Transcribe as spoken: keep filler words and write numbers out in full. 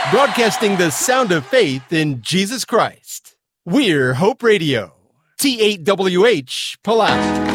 Broadcasting the sound of faith in Jesus Christ. We're Hope Radio. T eight W H, Palau.